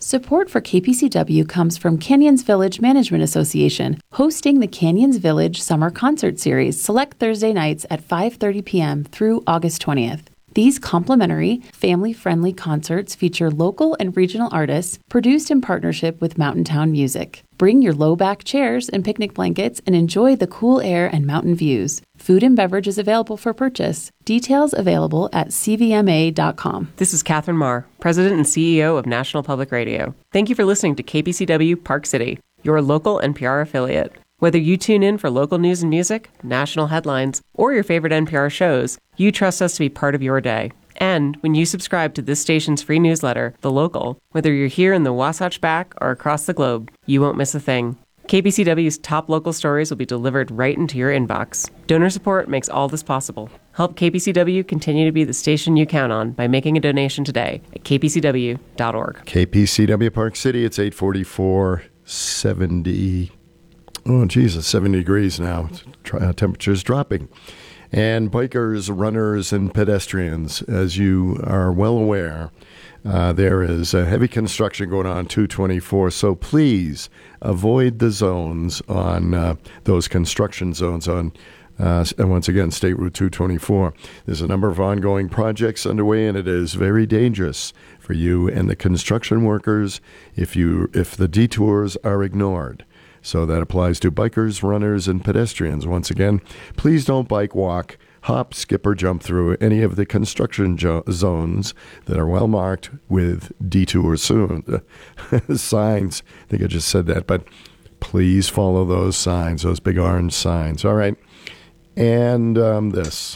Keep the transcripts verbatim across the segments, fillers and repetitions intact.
Support for K P C W comes from Canyons Village Management Association, hosting the Canyons Village Summer Concert Series select Thursday nights at five thirty p.m. through August twentieth. These complimentary, family-friendly concerts feature local and regional artists produced in partnership with Mountain Town Music. Bring your low-back chairs and picnic blankets and enjoy the cool air and mountain views. Food and beverage is available for purchase. Details available at c v m a dot com. This is Catherine Marr, President and C E O of National Public Radio. Thank you for listening to K P C W Park City, your local N P R affiliate. Whether you tune in for local news and music, national headlines, or your favorite N P R shows, you trust us to be part of your day. And when you subscribe to this station's free newsletter, The Local, whether you're here in the Wasatch Back or across the globe, you won't miss a thing. K P C W's top local stories will be delivered right into your inbox. Donor support makes all this possible. Help K P C W continue to be the station you count on by making a donation today at k p c w dot org. K P C W Park City, it's eight forty-four, seventy. Oh, Jesus, seventy degrees now. Uh, temperature's dropping. And bikers, runners, and pedestrians, as you are well aware, uh, there is a heavy construction going on two twenty-four, so please avoid the zones on uh, those construction zones on, uh, and once again, State Route two twenty-four. There's a number of ongoing projects underway, and it is very dangerous for you and the construction workers if you if the detours are ignored. So that applies to bikers, runners, and pedestrians. Once again, please don't bike, walk, hop, skip, or jump through any of the construction jo- zones that are well marked with detour soon signs. I think I just said that, but please follow those signs, those big orange signs. All right. And um, this.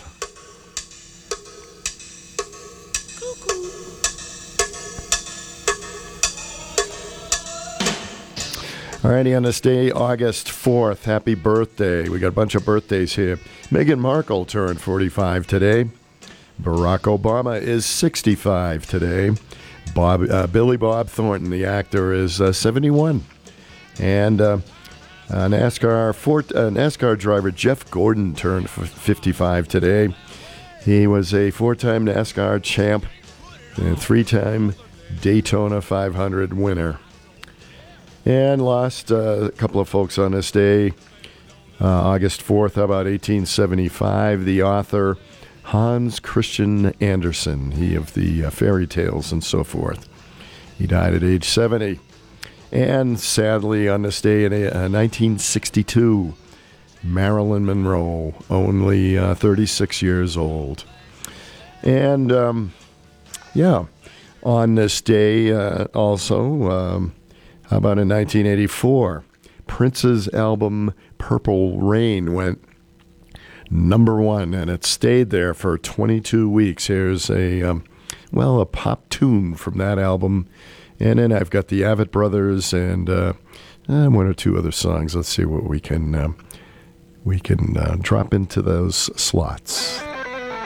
Alrighty, on this day, August fourth, happy birthday. We got a bunch of birthdays here. Meghan Markle turned forty-five today. Barack Obama is sixty-five today. Bob, uh, Billy Bob Thornton, the actor, is uh, seventy-one. And uh, uh, NASCAR, Fort, uh, NASCAR driver Jeff Gordon turned f- fifty-five today. He was a four-time NASCAR champ and three-time Daytona five hundred winner. And lost uh, a couple of folks on this day. Uh, August fourth, how about eighteen seventy-five, the author Hans Christian Andersen, he of the uh, fairy tales and so forth. He died at age seventy. And sadly, on this day in uh, nineteen sixty-two, Marilyn Monroe, only uh, thirty-six years old. And, um, yeah, on this day uh, also... Um, How about in nineteen eighty-four, Prince's album Purple Rain went number one, and it stayed there for twenty-two weeks. Here's a, um, well, a pop tune from that album. And then I've got the Avett Brothers and uh, uh, one or two other songs. Let's see what we can, uh, we can uh, drop into those slots.